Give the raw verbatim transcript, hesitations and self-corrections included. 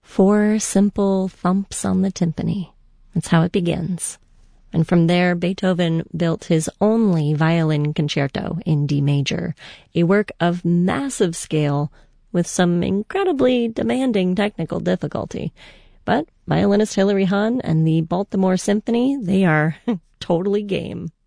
Four simple thumps on the timpani. That's how it begins. And from there, Beethoven built his only violin concerto in D major, a work of massive scale with some incredibly demanding technical difficulty. But violinist Hilary Hahn and the Baltimore Symphony, they are totally game.